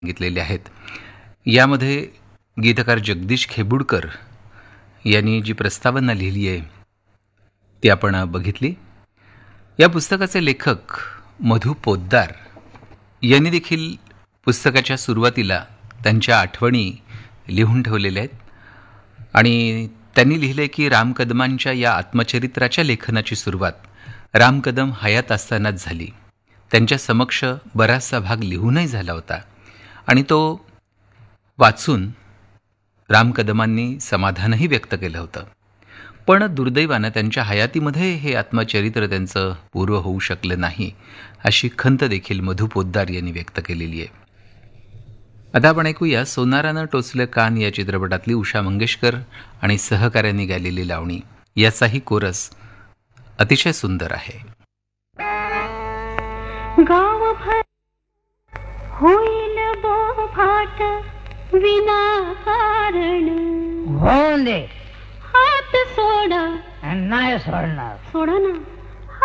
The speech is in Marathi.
सांगितलेले आहेत. यामध्ये गीतकार जगदीश खेबुडकर यांनी जी प्रस्तावना लिहिली आहे ती आपण बघितली. या पुस्तकाचे लेखक मधु पोद्दार यांनी देखील पुस्तकाच्या सुरुवातीला त्यांच्या आठवणी लिहून ठेवलेल्या आहेत आणि त्यांनी लिहिले की राम कदमांच्या या आत्मचरित्राच्या लेखनाची सुरुवात राम कदम हयात असतानाच झाली. त्यांच्या समक्ष बराचसा भाग लिहूनही झाला होता आणि तो वाचून राम कदमांनी समाधानही व्यक्त केलं होतं. पण दुर्दैवानं त्यांच्या हयातीमध्ये हे आत्मचरित्र त्यांचं पूर्व होऊ शकलं नाही, अशी खंत देखील मधु पोद्दार यांनी व्यक्त केलेली आहे. आता आपण ऐकूया सोनारानं टोचलं कान या चित्रपटातली उषा मंगेशकर आणि सहकाऱ्यांनी गायलेली लावणी. याचाही कोरस अतिशय सुंदर आहे. गावभर होईल बोभाट विनाकारण होऊन दे हात सोडा नाही सोडणार. सोडा ना.